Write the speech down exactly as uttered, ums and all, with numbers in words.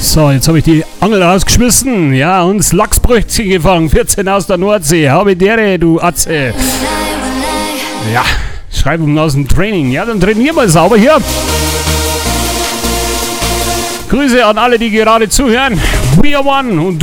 So, jetzt habe ich die Angel rausgeschmissen. Ja, und das Lachsbrötchen gefangen. vierzehn aus der Nordsee. Habe dere, du Atze. Ja, Schreibung aus dem Training. Ja, dann trainieren wir sauber hier. Grüße an alle, die gerade zuhören. We are one. Und